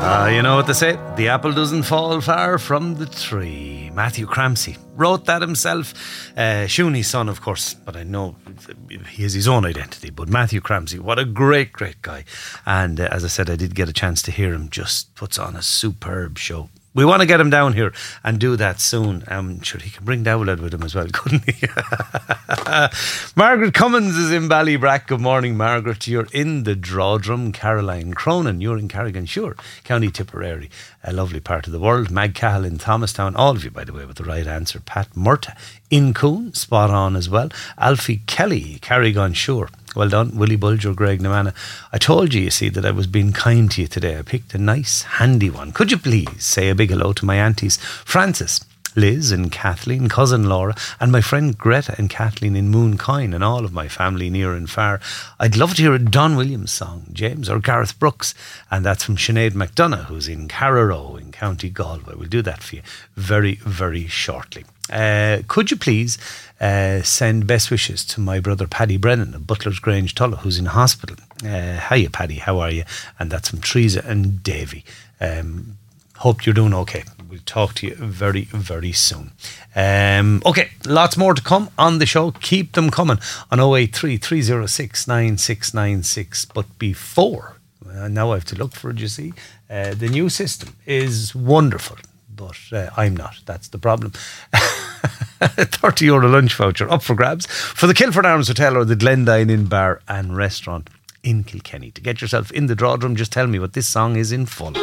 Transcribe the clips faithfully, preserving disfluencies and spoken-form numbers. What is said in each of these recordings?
Uh, you know what they say, the apple doesn't fall far from the tree. Matthew Cramsey wrote that himself. Uh, Shuni's son, of course, but I know he has his own identity. But Matthew Cramsey, what a great, great guy. And uh, as I said, I did get a chance to hear him. Just puts on a superb show. We want to get him down here and do that soon. I'm sure he can bring Dowlad with him as well, couldn't he? Margaret Cummins is in Ballybrack. Good morning, Margaret. You're in the Drawdrum. Caroline Cronin, you're in Carrigan-Shure, County Tipperary, a lovely part of the world. Mag Cahill in Thomastown. All of you, by the way, with the right answer. Pat Murta in Coon, spot on as well. Alfie Kelly, Carrigan-Shure. Well done, Willie Bulger, Greg Namana. I told you, you see, that I was being kind to you today. I picked a nice, handy one. Could you please say a big hello to my aunties, Frances, Liz and Kathleen, cousin Laura, and my friend Greta and Kathleen in Mooncoin, and all of my family near and far. I'd love to hear a Don Williams song, James, or Gareth Brooks, and that's from Sinead McDonough, who's in Carraroe in County Galway. We'll do that for you very, very shortly. Uh, could you please uh, send best wishes to my brother Paddy Brennan of Butler's Grange, Tulla, who's in hospital. Uh, hiya, Paddy, how are you? And that's from Teresa and Davy. Um, hope you're doing okay. We'll talk to you very, very soon. Um, okay, lots more to come on the show. Keep them coming on oh eight three, three oh six, nine six nine six. But before, uh, now I have to look for it, you see. Uh, the new system is wonderful, but uh, I'm not. That's the problem. thirty euro lunch voucher up for grabs for the Kilford Arms Hotel or the Glendine Inn Bar and Restaurant in Kilkenny. To get yourself in the Drawdrum, just tell me what this song is in full.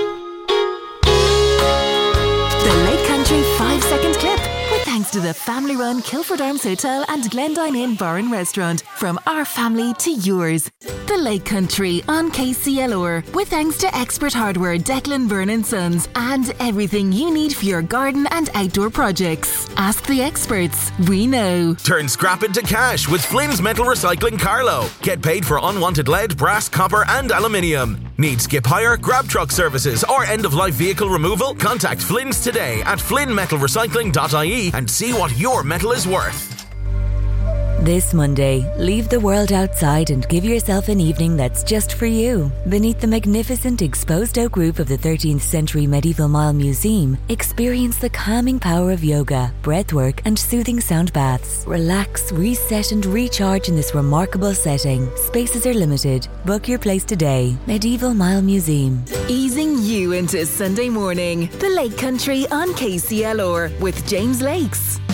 The Lake Country five second clip, with thanks to the family-run Kilford Arms Hotel and Glendine Inn Bar and Restaurant. From our family to yours. The Lake Country on K C L R, with thanks to Expert Hardware, Declan Byrne and Sons, and everything you need for your garden and outdoor projects. Ask the experts, we know. Turn scrap into cash with Flynn's Metal Recycling Carlow. Get paid for unwanted lead, brass, copper and aluminium. Need skip hire, grab truck services or end-of-life vehicle removal? Contact Flynn's today at flynn metal recycling dot I E and see what your metal is worth. This Monday, leave the world outside and give yourself an evening that's just for you. Beneath the magnificent exposed oak roof of the thirteenth century Medieval Mile Museum, experience the calming power of yoga, breathwork and soothing sound baths. Relax, reset and recharge in this remarkable setting. Spaces are limited. Book your place today. Medieval Mile Museum. Easing you into Sunday morning. The Lake Country on K C L R with James Lakes.